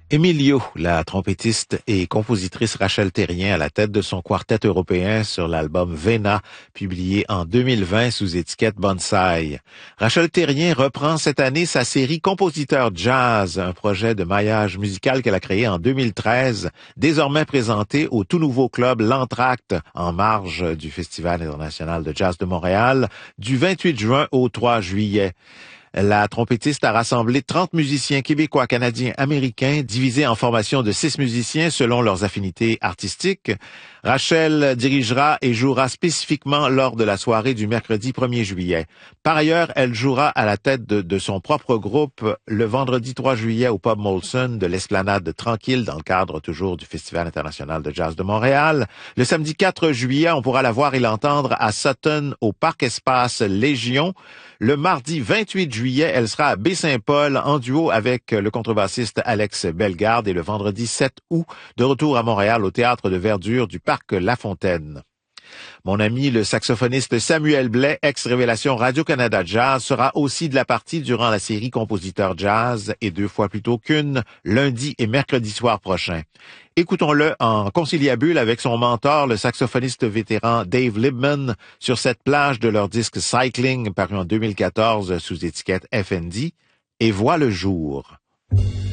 Emilio, la trompettiste et compositrice Rachel Therrien à la tête de son quartet européen sur l'album Vena, publié en 2020 sous étiquette Bonsai. Rachel Therrien reprend cette année sa série Compositeur Jazz, un projet de maillage musical qu'elle a créé en 2013, désormais présenté au tout nouveau club L'Entracte, en marge du Festival international de jazz de Montréal, du 28 juin au 3 juillet. La trompettiste a rassemblé 30 musiciens québécois, canadiens, américains, divisés en formations de 6 musiciens selon leurs affinités artistiques. Rachel dirigera et jouera spécifiquement lors de la soirée du mercredi 1er juillet. Par ailleurs, elle jouera à la tête de son propre groupe le vendredi 3 juillet au Pub Molson de l'Esplanade Tranquille dans le cadre toujours du Festival international de jazz de Montréal. Le samedi 4 juillet, on pourra la voir et l'entendre à Sutton au Parc Espace Légion. Le mardi 28 juillet, elle sera à Baie-Saint-Paul en duo avec le contrebassiste Alex Bellegarde et le vendredi 7 août, de retour à Montréal au Théâtre de Verdure du Parc La Fontaine. Mon ami, le saxophoniste Samuel Blais, ex-révélation Radio-Canada Jazz, sera aussi de la partie durant la série Compositeur Jazz et 2 fois plutôt qu'une, lundi et mercredi soir prochain. Écoutons-le en conciliabule avec son mentor, le saxophoniste vétéran Dave Libman, sur cette plage de leur disque Cycling, paru en 2014 sous étiquette FND, et voit le jour.